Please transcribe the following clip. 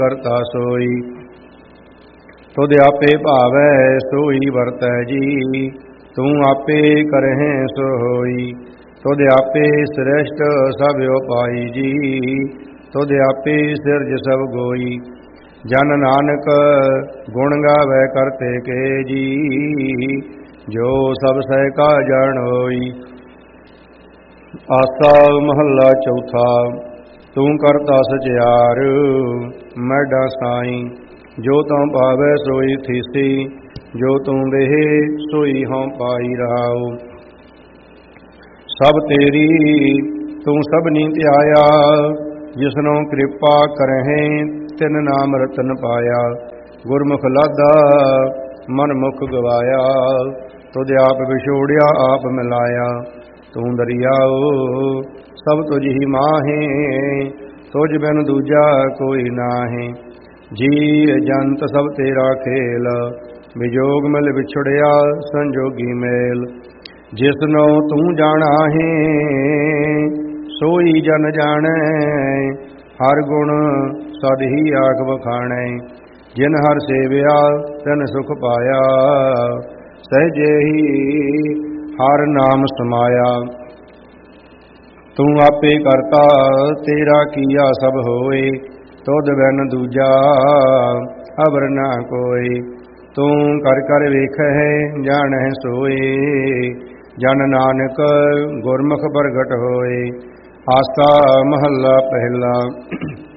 ਕਰਤਾ ਸੋਈ। ਤੁਧ ਆਪੇ ਭਾਵੈ ਸੋਈ ਵਰਤੈ ਜੀ, ਤੂੰ ਆਪੇ ਕਰਹਿ ਸੋ ਹੋਈ। ਤੁਧ ਆਪੇ ਸ੍ਰੇਸ਼ਟ ਸਭ ਉਪਾਈ ਜੀ, ਤੁਧ ਆਪੇ ਸਿਰਜ ਸਭ ਗੋਈ। ਜਨ ਨਾਨਕ ਗੁਣ ਗਾਵੈ ਕਰਤੇ ਕੇ ਜੀ, ਜੋ ਸਭ ਸਹਿ ਕਾ ਜਾਣ ਹੋਈ। ਆਸਾ ਮਹੱਲਾ ਚੌਥਾ। ਤੂੰ ਕਰਤਾ ਸਚਿਆਰ ਮੈਡਾ ਸਾਈਂ, ਜੋ ਤੂੰ ਭਾਵੈ ਸੋਈ ਥੀਸੀ, ਜੋ ਤੂੰ ਦੇਹ ਸੋਈ ਹਉ ਪਾਈ ਰਹਾਉ। ਸਭ ਤੇਰੀ ਤੂੰ ਸਭਨੀ ਧਿਆਇਆ, ਜਿਸਨੋਂ ਕਿਰਪਾ ਕਰਹਿ ਤਿਨ ਨਾਮ ਰਤਨ ਪਾਇਆ। ਗੁਰਮੁਖ ਲਾਧਾ ਮਨ ਮੁਖ ਗਵਾਇਆ, ਤੁਧ ਆਪ ਵਿਛੋੜਿਆ ਆਪ ਮਿਲਾਇਆ। ਤੂੰ ਦਰਿਆਓ ਸਭ ਤੁਝ ਹੀ ਮਾਹੇ, ਤੁਝ ਬਿਨ ਦੂਜਾ ਕੋਈ ਨਾਹੀਂ। ਜੀ ਜੰਤ ਸਭ ਤੇਰਾ ਖੇਲ, ਵਿਜੋਗ ਮਿਲ ਵਿਛੜਿਆ ਸੰਜੋਗੀ ਮੇਲ। ਜਿਸਨੋਂ ਤੂੰ ਜਾਣਾ ਹੈ ਸੋਈ ਜਨ ਜਾਣੈ, ਹਰ ਗੁਣ ਸਦ ਹੀ ਆਖ ਵਖਾਣੈ। ਜਿਨ ਹਰ ਸੇਵਿਆ ਤਿਨ ਸੁਖ ਪਾਇਆ, ਸਹਿਜੇ ਹੀ ਹਰ ਨਾਮ ਸਮਾਇਆ। ਤੂੰ ਆਪੇ ਕਰਤਾ ਤੇਰਾ ਕੀਆ ਸਭ ਹੋਏ, ਤੁਧ ਬਿਨ ਦੂਜਾ ਅਵਰ ਨਾ ਕੋਈ। ਤੂੰ ਕਰ ਕਰ ਵੇਖਹਿ ਜਾਣਹਿ ਸੋਏ, ਜਨ ਨਾਨਕ ਗੁਰਮੁਖ ਪ੍ਰਗਟ ਹੋਏ। ਆਸਾ ਮਹੱਲਾ ਪਹਿਲਾ।